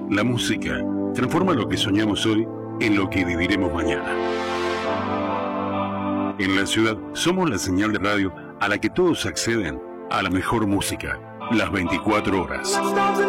La música transforma lo que soñamos hoy en lo que viviremos mañana. En la ciudad somos la señal de radio a la que todos acceden a la mejor música, las 24 horas.